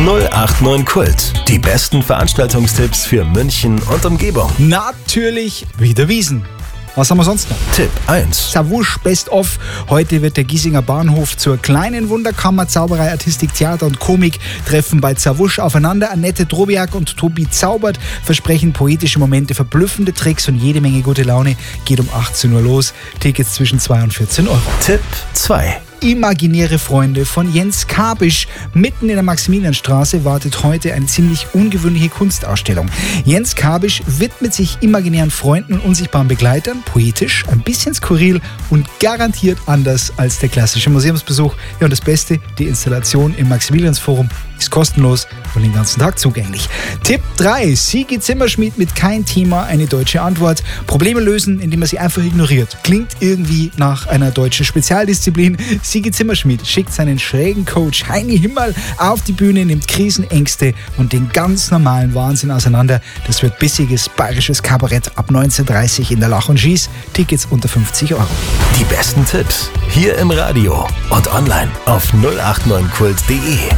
089 Kult. Die besten Veranstaltungstipps für München und Umgebung. Natürlich wieder Wiesn. Was haben wir sonst noch? Tipp 1. Zawusch Best of. Heute wird der Giesinger Bahnhof zur kleinen Wunderkammer. Zauberei, Artistik, Theater und Komik treffen bei Zawusch aufeinander. Annette Drobiak und Tobi Zaubert versprechen poetische Momente, verblüffende Tricks und jede Menge gute Laune. Geht um 18 Uhr los. Tickets zwischen 2 und 14 Euro. Tipp 2. Imaginäre Freunde von Jens Kabisch. Mitten in der Maximilianstraße wartet heute eine ziemlich ungewöhnliche Kunstausstellung. Jens Kabisch widmet sich imaginären Freunden und unsichtbaren Begleitern, poetisch, ein bisschen skurril und garantiert anders als der klassische Museumsbesuch. Ja, und das Beste, die Installation im Maximiliansforum ist kostenlos und den ganzen Tag zugänglich. Tipp 3. Sigi Zimmerschmidt mit Kein Thema, eine deutsche Antwort. Probleme lösen, indem man sie einfach ignoriert. Klingt irgendwie nach einer deutschen Spezialdisziplin. Sigi Zimmerschmidt schickt seinen schrägen Coach Heini Himmel auf die Bühne, nimmt Krisenängste und den ganz normalen Wahnsinn auseinander. Das wird bissiges bayerisches Kabarett ab 19:30 in der Lach und Schieß. Tickets unter 50 Euro. Die besten Tipps hier im Radio und online auf 089kult.de.